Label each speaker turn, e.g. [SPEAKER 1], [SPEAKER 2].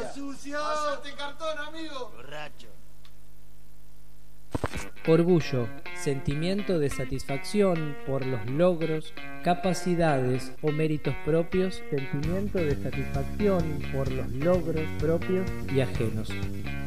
[SPEAKER 1] gracia.
[SPEAKER 2] sucio!
[SPEAKER 3] ¡Hallaste cartón, amigo!
[SPEAKER 2] Borracho.
[SPEAKER 4] Orgullo, sentimiento de satisfacción por los logros, capacidades o méritos propios, sentimiento de satisfacción por los logros propios y ajenos.